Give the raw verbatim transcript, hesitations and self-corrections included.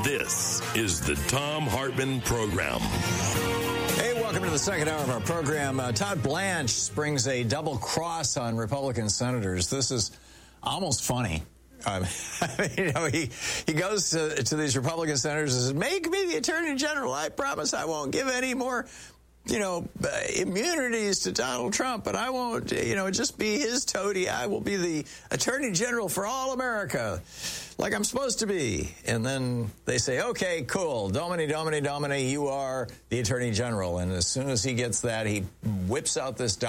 This is the Thom Hartmann Program. Hey, welcome to the second hour of our program. Uh, Todd Blanche springs a double cross on Republican senators. This is almost funny. Um, you know, he, he goes to, to these Republican senators and says, make me the Attorney General. I promise I won't give any more, you know, uh, immunities to Donald Trump, but I won't, you know, just be his toady. I will be the Attorney General for all America, like I'm supposed to be. And then they say, okay, cool. Domini, Domini, Domini, you are the Attorney General. And as soon as he gets that, he whips out this document.